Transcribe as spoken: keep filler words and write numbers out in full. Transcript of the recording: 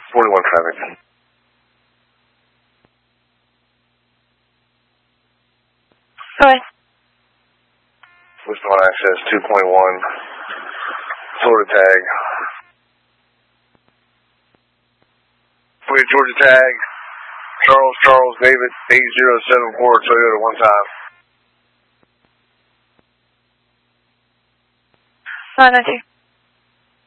forty-one traffic. Okay. Wisdom on access two point one. Florida tag. Wait, Georgia tag. Charles, Charles, David, eight zero seven four, Toyota, one time. nine nine two.